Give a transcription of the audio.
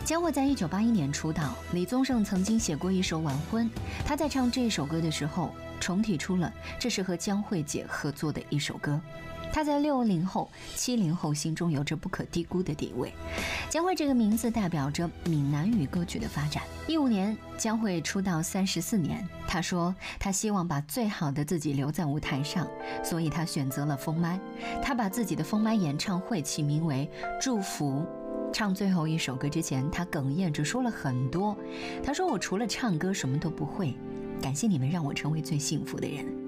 江蕙在1981年出道，李宗盛曾经写过一首《晚婚》，他在唱这首歌的时候重提出了这是和江蕙姐合作的一首歌。她在60后、70后心中有着不可低估的地位。江蕙这个名字代表着闽南语歌曲的发展。15年，江蕙出道34年，她说她希望把最好的自己留在舞台上，所以她选择了封麦。她把自己的封麦演唱会起名为《祝福》。唱最后一首歌之前，她哽咽着说了很多。她说：“我除了唱歌什么都不会，感谢你们让我成为最幸福的人。”